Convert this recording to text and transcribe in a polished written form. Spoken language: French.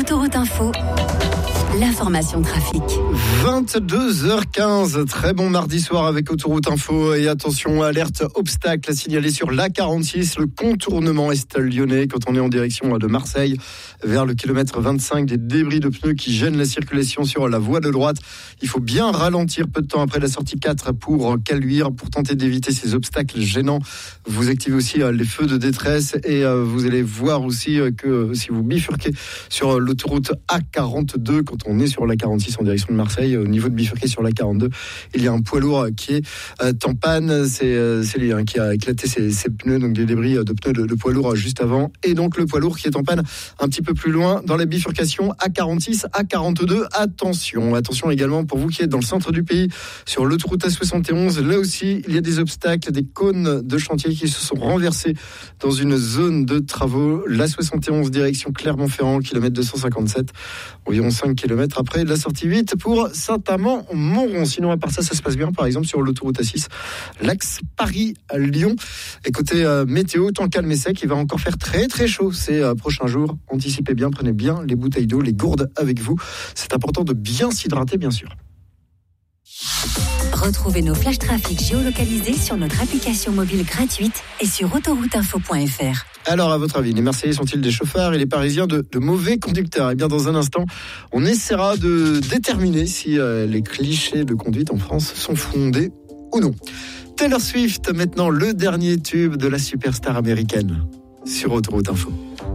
Autoroute Info, l'information trafic. 22h15, très bon mardi soir avec Autoroute Info. Et attention, alerte obstacle signalé sur l'A46, le contournement est-lyonnais quand on est en direction de Marseille vers le kilomètre 25. Des débris de pneus qui gênent la circulation sur la voie de droite. Il faut bien ralentir peu de temps après la sortie 4 pour Caluire pour tenter d'éviter ces obstacles gênants. Vous activez aussi les feux de détresse et vous allez voir aussi que si vous bifurquez sur l'autoroute A42 quand on est sur la 46 en direction de Marseille, au niveau de bifurquer sur la 42, il y a un poids lourd qui est en panne. C'est lui qui a éclaté ses pneus, donc des débris de pneus de poids lourd juste avant. Et donc le poids lourd qui est en panne un petit peu plus loin dans la bifurcation A46, A42. Attention également pour vous qui êtes dans le centre du pays, sur l'autoroute A71. Là aussi, il y a des obstacles, des cônes de chantier qui se sont renversés dans une zone de travaux. L'A71 direction Clermont-Ferrand, kilomètre 257, environ 5 km après la sortie 8 pour Saint-Amand-Montrond. Sinon, à part ça se passe bien, par exemple, sur l'autoroute A6, l'axe Paris-Lyon. Et côté météo, temps calme et sec, il va encore faire très très chaud ces prochains jours. Anticipez bien, prenez bien les bouteilles d'eau, les gourdes avec vous. C'est important de bien s'hydrater, bien sûr. Retrouvez nos flashs trafic géolocalisés sur notre application mobile gratuite et sur autorouteinfo.fr. Alors, à votre avis, les Marseillais sont-ils des chauffards et les Parisiens de mauvais conducteurs ? Eh bien, dans un instant, on essaiera de déterminer si les clichés de conduite en France sont fondés ou non. Taylor Swift, maintenant le dernier tube de la superstar américaine sur Autoroute Info.